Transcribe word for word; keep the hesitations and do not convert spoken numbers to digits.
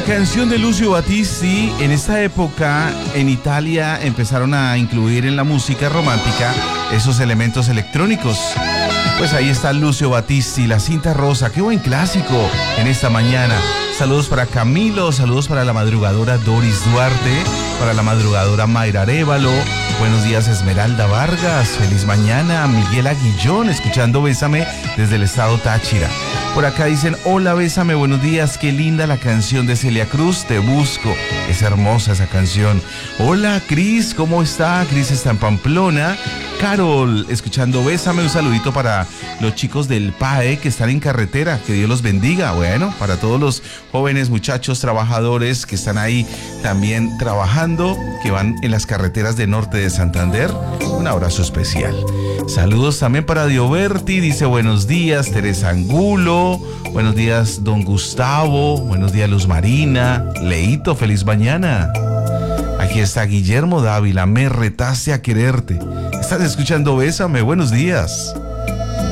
canción de Lucio Battisti. En esta época, en Italia, empezaron a incluir en la música romántica esos elementos electrónicos. Pues ahí está Lucio Battisti, La Cinta Rosa. Qué buen clásico en esta mañana. Saludos para Camilo, saludos para la madrugadora Doris Duarte, para la madrugadora Mayra Arévalo. Buenos días, Esmeralda Vargas. Feliz mañana, Miguel Aguillón, escuchando Bésame desde el estado Táchira. Por acá dicen, hola, Bésame, buenos días, qué linda la canción de Celia Cruz, Te Busco. Es hermosa esa canción. Hola, Cris, ¿cómo está? Cris está en Pamplona. Carol, escuchando Bésame, un saludito para los chicos del P A E que están en carretera, que Dios los bendiga. Bueno, para todos los jóvenes muchachos trabajadores que están ahí también trabajando, que van en las carreteras de norte de Santander, un abrazo especial. Saludos también para Dioberti, dice buenos días, Teresa Angulo, buenos días, don Gustavo, buenos días, Luz Marina, Leito, feliz mañana. Aquí está Guillermo Dávila, me retaste a quererte. Estás escuchando Bésame, buenos días.